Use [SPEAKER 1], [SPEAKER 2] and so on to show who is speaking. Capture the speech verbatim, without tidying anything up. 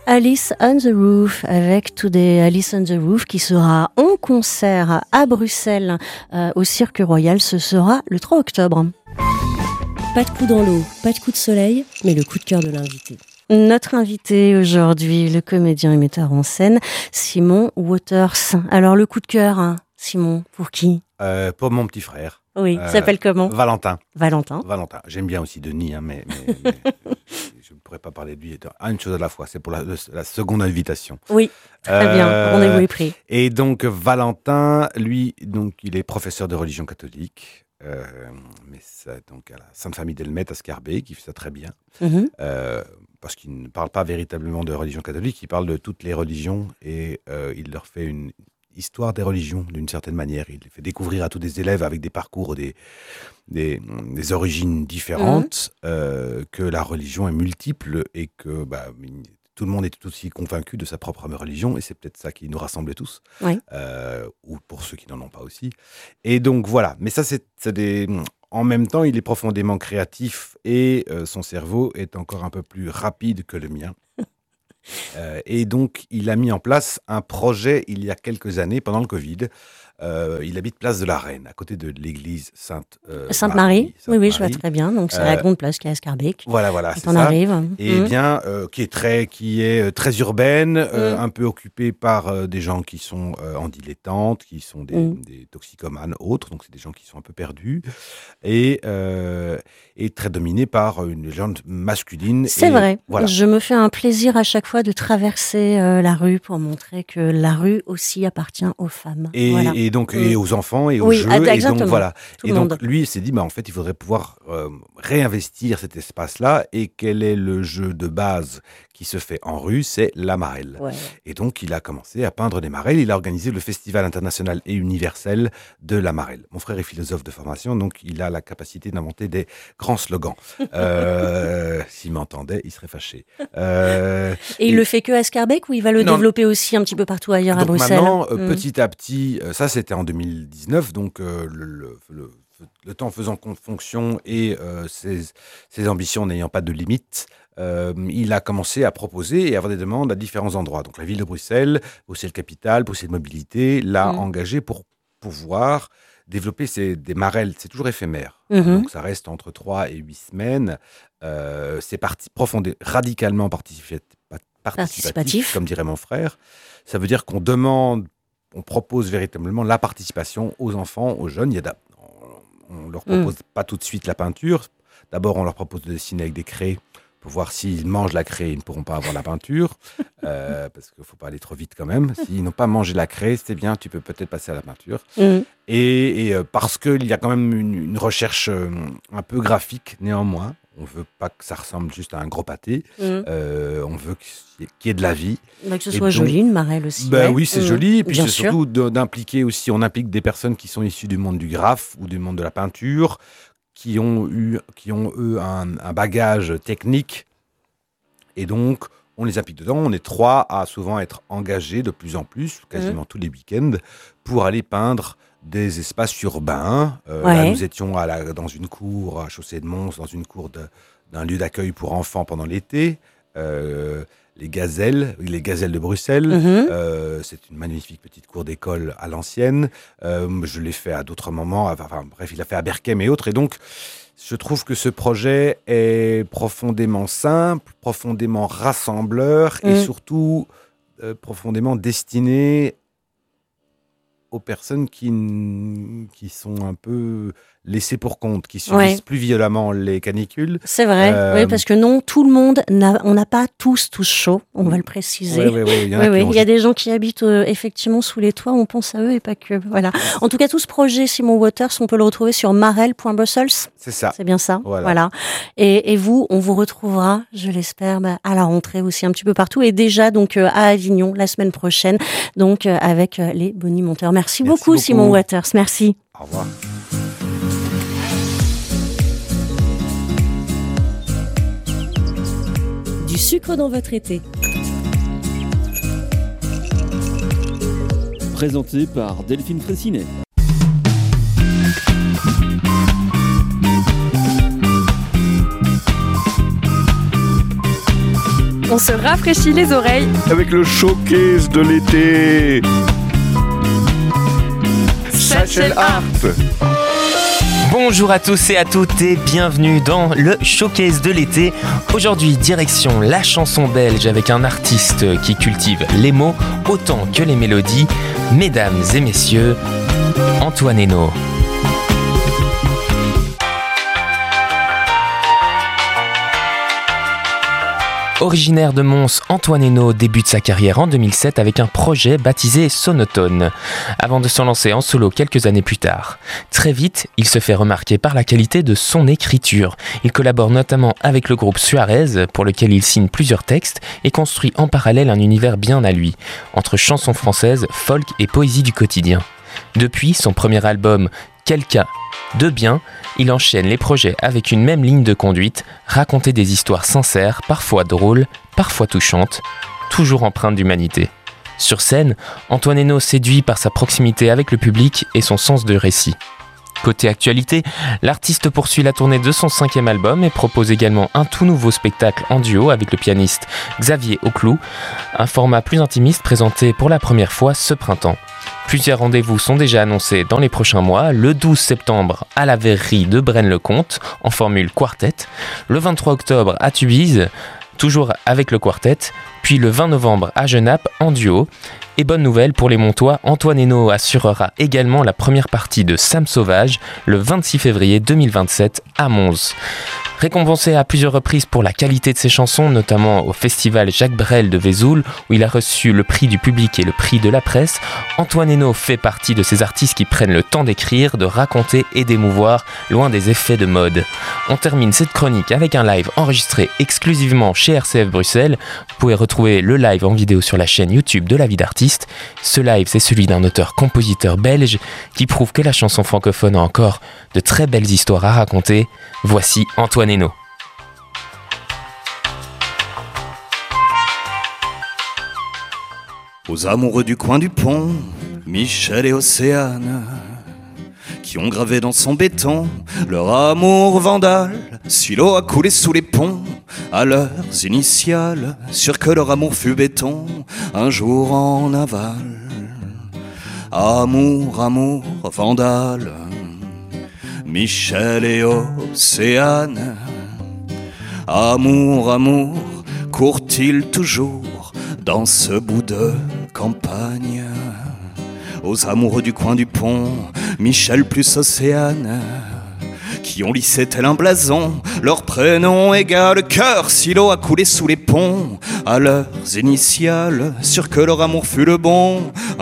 [SPEAKER 1] Alice on the Roof avec Today Alice on the Roof qui sera en concert à Bruxelles euh, au Cirque Royal. Ce sera le trois octobre.
[SPEAKER 2] Pas de coup dans l'eau, pas de coup de soleil, mais le coup de cœur de l'invité.
[SPEAKER 1] Notre invité aujourd'hui, le comédien et metteur en scène, Simon Waters. Alors le coup de cœur, hein, Simon, pour qui ?
[SPEAKER 3] euh, Pour mon petit frère.
[SPEAKER 1] Oui,
[SPEAKER 3] euh,
[SPEAKER 1] il s'appelle comment ?
[SPEAKER 3] Valentin.
[SPEAKER 1] Valentin.
[SPEAKER 3] Valentin. J'aime bien aussi Denis, hein, mais, mais, mais je ne pourrais pas parler de lui. Ah, une chose à la fois, c'est pour la, la seconde invitation.
[SPEAKER 1] Oui, très euh, bien, rendez-vous est pris.
[SPEAKER 3] Et donc Valentin, lui, donc, il est professeur de religion catholique. Euh, mais ça, donc à la Sainte Famille d'Elmet à Scarbeck, qui fait ça très bien. Mm-hmm. Euh, parce qu'il ne parle pas véritablement de religion catholique, il parle de toutes les religions et euh, il leur fait une histoire des religions d'une certaine manière. Il les fait découvrir à tous des élèves avec des parcours, des, des, des origines différentes, mmh. euh, que la religion est multiple et que bah, tout le monde est tout aussi convaincu de sa propre religion et c'est peut-être ça qui nous rassemble tous,
[SPEAKER 1] oui.
[SPEAKER 3] euh, ou pour ceux qui n'en ont pas aussi. Et donc voilà, mais ça c'est, c'est des... En même temps, il est profondément créatif et euh, son cerveau est encore un peu plus rapide que le mien. Euh, et donc, il a mis en place un projet il y a quelques années, pendant le Covid. Euh, il habite place de la Reine, à côté de l'église Sainte, euh,
[SPEAKER 1] Sainte-Marie. Sainte-Marie. Oui, oui, je vois très bien. Donc, c'est euh, la grande place qui est à Scarbeck.
[SPEAKER 3] Voilà, voilà,
[SPEAKER 1] c'est on ça. Arrive.
[SPEAKER 3] Et
[SPEAKER 1] mmh.
[SPEAKER 3] bien, euh, qui est très, qui est très urbaine, mmh. euh, un peu occupée par euh, des gens qui sont euh, en dilettante, qui sont des, mmh. des toxicomanes autres. Donc, c'est des gens qui sont un peu perdus. Et, euh, et très dominée par une légende masculine.
[SPEAKER 1] C'est
[SPEAKER 3] et,
[SPEAKER 1] vrai.
[SPEAKER 3] Voilà.
[SPEAKER 1] Je me fais un plaisir à chaque fois de traverser euh, la rue pour montrer que la rue aussi appartient aux femmes.
[SPEAKER 3] Et,
[SPEAKER 1] voilà.
[SPEAKER 3] et donc, et aux enfants et aux
[SPEAKER 1] oui,
[SPEAKER 3] jeux.
[SPEAKER 1] Exactement.
[SPEAKER 3] Et donc, voilà.
[SPEAKER 1] Tout
[SPEAKER 3] et
[SPEAKER 1] le
[SPEAKER 3] donc,
[SPEAKER 1] monde.
[SPEAKER 3] lui, il s'est dit, bah, en fait, il faudrait pouvoir euh, réinvestir cet espace-là. Et quel est le jeu de base qui se fait en rue? C'est la marelle.
[SPEAKER 1] Ouais.
[SPEAKER 3] Et donc, il a commencé à peindre des marelles. Il a organisé le Festival international et universel de la marelle. Mon frère est philosophe de formation, donc il a la capacité d'inventer des grands slogans. Euh, s'il m'entendait, il serait fâché. Euh,
[SPEAKER 1] et il et... le fait que à Scarbeck ou il va le non, développer aussi un petit peu partout ailleurs
[SPEAKER 3] donc
[SPEAKER 1] à Bruxelles?
[SPEAKER 3] Maintenant, euh,
[SPEAKER 1] mmh.
[SPEAKER 3] petit à petit, euh, ça c'était en deux mille dix-neuf, donc euh, le, le, le, le temps faisant fonction et euh, ses, ses ambitions n'ayant pas de limite, euh, il a commencé à proposer et à avoir des demandes à différents endroits. Donc la ville de Bruxelles, Bruxelles-Capitale, Bruxelles-Mobilité, l'a mmh. engagé pour pouvoir développer ces, des marelles. C'est toujours éphémère, mmh. donc ça reste entre trois et huit semaines. Euh, c'est parti, profondé, radicalement participatif, participatif, participatif, comme dirait mon frère. Ça veut dire qu'on demande, on propose véritablement la participation aux enfants, aux jeunes. Il y a on ne leur propose mmh. pas tout de suite la peinture. D'abord, on leur propose de dessiner avec des craies pour voir s'ils mangent la craie, ils ne pourront pas avoir la peinture, euh, parce qu'il ne faut pas aller trop vite quand même. S'ils n'ont pas mangé la craie, c'est bien, tu peux peut-être passer à la peinture. Mmh. Et, et euh, parce qu'il y a quand même une, une recherche euh, un peu graphique néanmoins. On ne veut pas que ça ressemble juste à un gros pâté. Mmh. Euh, on veut qu'il y ait de la vie.
[SPEAKER 1] Bah, que ce et soit donc, joli, une marelle aussi.
[SPEAKER 3] Ben
[SPEAKER 1] ouais.
[SPEAKER 3] Oui, c'est mmh. joli. Et puis
[SPEAKER 1] Bien
[SPEAKER 3] c'est
[SPEAKER 1] sûr.
[SPEAKER 3] surtout d'impliquer aussi, on implique des personnes qui sont issues du monde du graphe ou du monde de la peinture, qui ont eu, qui ont eux un, un bagage technique. Et donc, on les implique dedans. On est trois à souvent être engagés de plus en plus, quasiment mmh. tous les week-ends, pour aller peindre des espaces urbains. Euh, ouais. Là, nous étions à la, dans une cour à Chaussée de Mons, dans une cour de, d'un lieu d'accueil pour enfants pendant l'été. Euh, les Gazelles, les Gazelles de Bruxelles. Mmh. Euh, c'est une magnifique petite cour d'école à l'ancienne. Euh, je l'ai fait à d'autres moments. Enfin, bref, il l'a fait à Berkem et autres. Et donc, je trouve que ce projet est profondément simple, profondément rassembleur mmh. et surtout euh, profondément destiné aux personnes qui, qui sont un peu laissées pour compte, qui subissent ouais. plus violemment les canicules.
[SPEAKER 1] C'est vrai, euh... oui, parce que non, tout le monde, n'a, on n'a pas tous tous chaud, on va le préciser.
[SPEAKER 3] Oui, oui, oui, il y,
[SPEAKER 1] oui, oui. il y a des gens qui habitent euh, effectivement sous les toits, on pense à eux et pas que. Voilà. En tout cas, tout ce projet Simon Waters, on peut le retrouver sur marelle point brussels.
[SPEAKER 3] C'est ça.
[SPEAKER 1] C'est bien ça.
[SPEAKER 3] Voilà.
[SPEAKER 1] voilà. Et, et vous, on vous retrouvera, je l'espère, bah, à la rentrée aussi un petit peu partout et déjà donc euh, à Avignon la semaine prochaine, donc euh, avec euh, les Bonimenteurs. Merci, Merci beaucoup, beaucoup Simon Waters. Merci.
[SPEAKER 3] Au revoir.
[SPEAKER 2] Du sucre dans votre été.
[SPEAKER 4] Présenté par Delphine Fraissinet.
[SPEAKER 5] On se rafraîchit les oreilles
[SPEAKER 6] avec le showcase de l'été. Satchel Art.
[SPEAKER 7] Bonjour à tous et à toutes et bienvenue dans le showcase de l'été. Aujourd'hui, direction la chanson belge avec un artiste qui cultive les mots autant que les mélodies. Mesdames et messieurs, Antoine Hénault. Originaire de Mons, Antoine Hénault débute sa carrière en deux mille sept avec un projet baptisé Sonotone, avant de s'en lancer en solo quelques années plus tard. Très vite, il se fait remarquer par la qualité de son écriture. Il collabore notamment avec le groupe Suarez, pour lequel il signe plusieurs textes et construit en parallèle un univers bien à lui, entre chansons françaises, folk et poésie du quotidien. Depuis son premier album, Quelqu'un de bien, il enchaîne les projets avec une même ligne de conduite, raconter des histoires sincères, parfois drôles, parfois touchantes, toujours empreintes d'humanité. Sur scène, Antoine Hénault séduit par sa proximité avec le public et son sens de récit. Côté actualité, l'artiste poursuit la tournée de son cinquième album et propose également un tout nouveau spectacle en duo avec le pianiste Xavier Auclou, un format plus intimiste présenté pour la première fois ce printemps. Plusieurs rendez-vous sont déjà annoncés dans les prochains mois, le douze septembre à la Verrerie de Braine-le-Comte en formule quartet, le vingt-trois octobre à Tubize, toujours avec le quartet, puis le vingt novembre à Genappe en duo. Et bonne nouvelle pour les Montois, Antoine Hénault assurera également la première partie de Sam Sauvage le vingt-six février deux mille vingt-sept à Mons. Récompensé à plusieurs reprises pour la qualité de ses chansons, notamment au festival Jacques Brel de Vesoul, où il a reçu le prix du public et le prix de la presse, Antoine Hénault fait partie de ces artistes qui prennent le temps d'écrire, de raconter et d'émouvoir, loin des effets de mode. On termine cette chronique avec un live enregistré exclusivement chez R C F Bruxelles. Vous pouvez retrouver le live en vidéo sur la chaîne YouTube de La Vie d'Artiste. Ce live, c'est celui d'un auteur-compositeur belge qui prouve que la chanson francophone a encore de très belles histoires à raconter. Voici Antoine Hénault.
[SPEAKER 6] Aux amoureux du coin du pont, Michel et Océane, qui ont gravé dans son béton leur amour vandale. Si l'eau a coulé sous les ponts, à leurs initiales, sûr que leur amour fut béton, un jour en aval. Amour, amour, vandale, Michel et Océane. Amour, amour, court-il toujours dans ce bout de campagne? Aux amoureux du coin du pont, Michel plus Océane, qui ont lissé tel un blason, leur prénom égale cœur. Si l'eau a coulé sous les ponts, à leurs initiales, sûr que leur amour fut le bon,